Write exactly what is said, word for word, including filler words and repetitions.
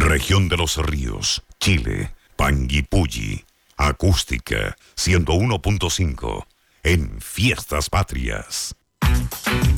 Región de los Ríos, Chile, Panguipulli, Acústica ciento uno punto cinco en Fiestas Patrias.